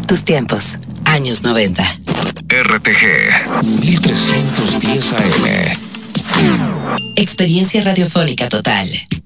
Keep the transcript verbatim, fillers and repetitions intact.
Tus tiempos, años noventa. R T G mil trescientos diez A M. Experiencia radiofónica total.